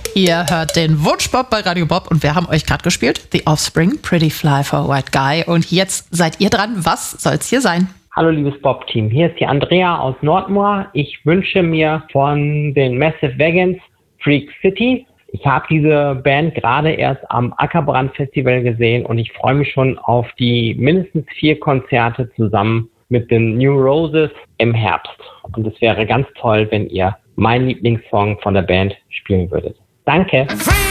Ihr hört den Wunschpop bei Radio Bob und wir haben euch gerade gespielt. The Offspring, Pretty Fly for a White Guy. Und jetzt seid ihr dran. Was soll's hier sein? Hallo liebes Bob-Team, hier ist die Andrea aus Nordmoor. Ich wünsche mir von den Massive Wagons Freak City. Ich habe diese Band gerade erst am Ackerbrand Festival gesehen und ich freue mich schon auf die mindestens 4 Konzerte zusammen mit den New Roses im Herbst. Und es wäre ganz toll, wenn ihr meinen Lieblingssong von der Band spielen würdet. Danke!